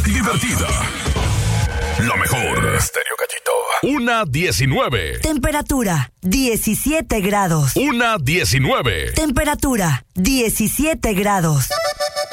y divertida. La mejor. Estéreo Gallito. 1:19. Temperatura 17 grados. 1:19. Temperatura 17 grados.